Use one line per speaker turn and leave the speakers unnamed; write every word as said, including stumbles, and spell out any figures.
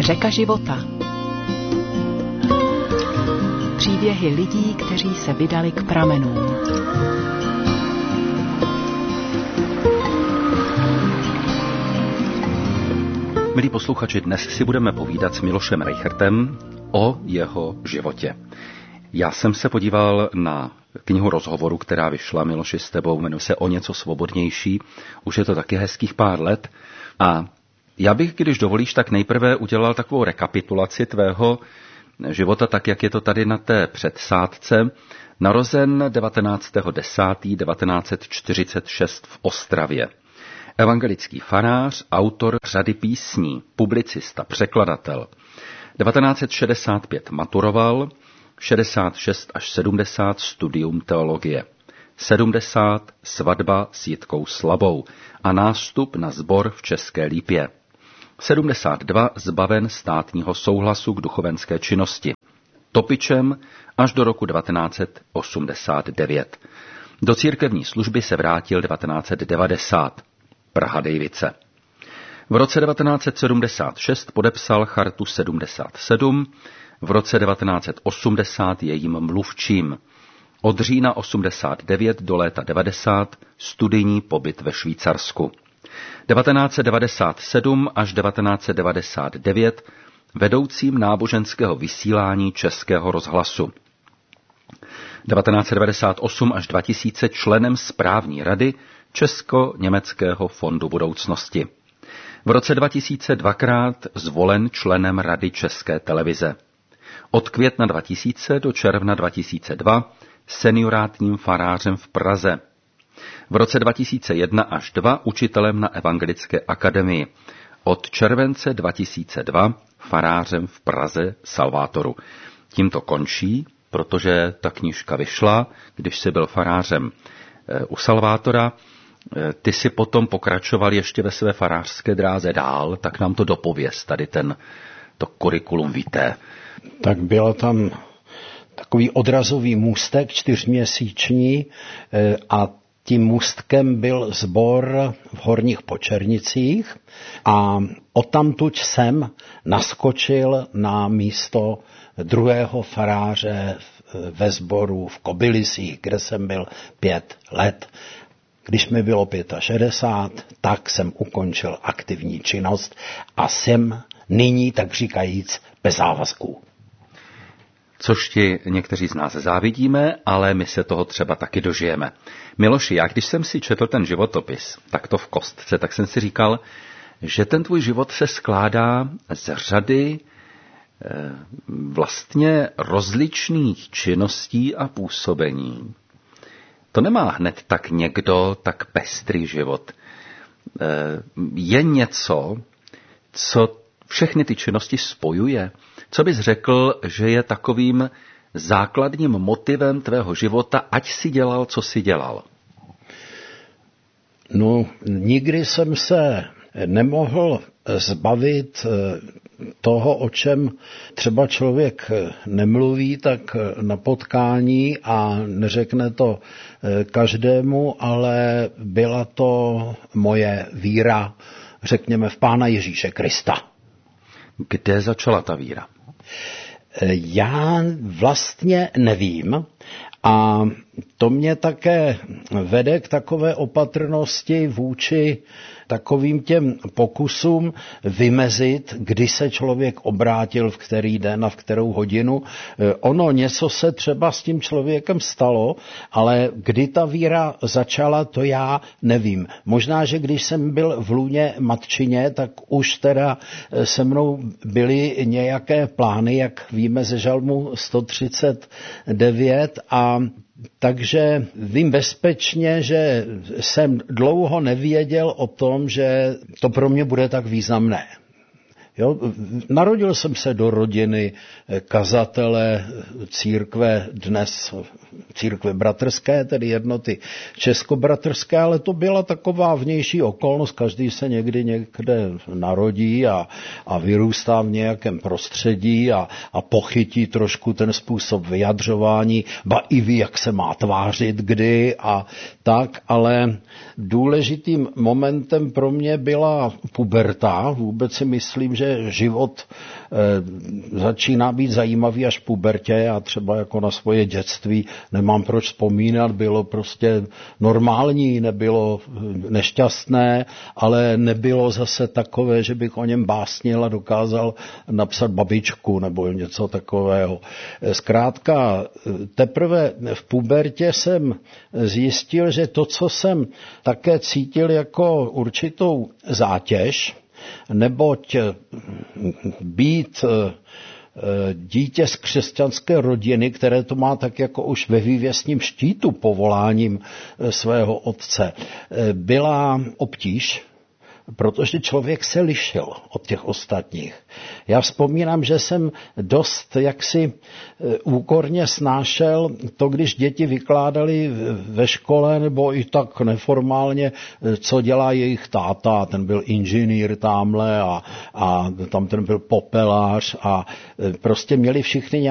Řeka života. Příběhy lidí, kteří se vydali k pramenům.
Milí posluchači, dnes si budeme povídat s Milošem Reichertem o jeho životě. Já jsem se podíval na knihu rozhovoru, která vyšla, Miloši, s tebou, jmenuje se O něco svobodnější. Už je to taky hezkých pár let. A já bych, když dovolíš, tak nejprve udělal takovou rekapitulaci tvého života, tak jak je to tady na té předsádce. Narozen devatenáctého desátého devatenáct set čtyřicet šest v Ostravě. Evangelický farář, autor řady písní, publicista, překladatel. devatenáct set šedesát pět maturoval, šedesát šest až sedmdesát studium teologie, sedmdesát svatba s Jitkou Slabou a nástup na sbor v České Lípě. sedmdesát dva zbaven státního souhlasu k duchovenské činnosti. Topičem až do roku devatenáct set osmdesát devět. Do církevní služby se vrátil devatenáct set devadesát. Praha Dejvice. V roce devatenáct set sedmdesát šest podepsal chartu sedmdesát sedm, v roce devatenáct set osmdesát jejím mluvčím. Od října osmdesát devět do léta devadesát studijní pobyt ve Švýcarsku. devatenáct set devadesát sedm až devatenáct set devadesát devět vedoucím náboženského vysílání Českého rozhlasu. devatenáct set devadesát osm až dva tisíce členem správní rady Česko-německého fondu budoucnosti. V roce dva tisíce dvakrát zvolen členem Rady České televize. Od května dva tisíce do června dva tisíce dva seniorátním farářem v Praze. V roce dva tisíce jedna až dva učitelem na Evangelické akademii. Od července dva tisíce dva farářem v Praze Salvátoru. Tím to končí, protože ta knížka vyšla, když jsi byl farářem u Salvátora. Ty si potom pokračoval ještě ve své farářské dráze dál, tak nám to dopověz, tady ten, to kurikulum vitae.
Tak bylo tam takový odrazový můstek čtyřměsíční a tím můstkem byl sbor v Horních Počernicích a odtamtud jsem naskočil na místo druhého faráře ve sboru v Kobylisích, kde jsem byl pět let. Když mi bylo šedesát pět, tak jsem ukončil aktivní činnost a jsem nyní, tak říkajíc, bez závazků.
Což ti někteří z nás závidíme, ale my se toho třeba taky dožijeme. Miloši, já když jsem si četl ten životopis, tak to v kostce, tak jsem si říkal, že ten tvůj život se skládá z řady eh, vlastně rozličných činností a působení. To nemá hned tak někdo tak pestrý život. Je něco, co všechny ty činnosti spojuje? Co bys řekl, že je takovým základním motivem tvého života, ať si dělal, co si dělal?
No, nikdy jsem se nemohl zbavit toho, o čem třeba člověk nemluví, tak na potkání a neřekne to každému, ale byla to moje víra, řekněme, v Pána Ježíše Krista.
Kde začala ta víra?
Já vlastně nevím. A to mě také vede k takové opatrnosti vůči takovým těm pokusům vymezit, kdy se člověk obrátil, v který den a v kterou hodinu. Ono něco se třeba s tím člověkem stalo, ale kdy ta víra začala, to já nevím. Možná, že když jsem byl v lůně matčině, tak už teda se mnou byly nějaké plány, jak víme ze žalmu sto třicet devět, a takže vím bezpečně, že jsem dlouho nevěděl o tom, že to pro mě bude tak významné. Jo? Narodil jsem se do rodiny kazatele církve, dnes církve bratrské, tedy jednoty českobratrské, ale to byla taková vnější okolnost, každý se někdy někde narodí a, a vyrůstá v nějakém prostředí a, a pochytí trošku ten způsob vyjadřování, ba i ví, jak se má tvářit kdy a tak, ale důležitým momentem pro mě byla puberta, vůbec si myslím, že že život e, začíná být zajímavý až v pubertě. Já třeba jako na svoje dětství nemám proč vzpomínat, bylo prostě normální, nebylo nešťastné, ale nebylo zase takové, že bych o něm básnil a dokázal napsat babičku nebo něco takového. Zkrátka, teprve v pubertě jsem zjistil, že to, co jsem také cítil jako určitou zátěž, neboť být dítě z křesťanské rodiny, které to má tak jako už ve vývěsním štítu povoláním svého otce, byla obtíž, protože člověk se lišil od těch ostatních. Já vzpomínám, že jsem dost jaksi úkorně snášel to, když děti vykládali ve škole nebo i tak neformálně, co dělá jejich táta. Ten byl inženýr tamhle a, a tam ten byl popelář a prostě měli všichni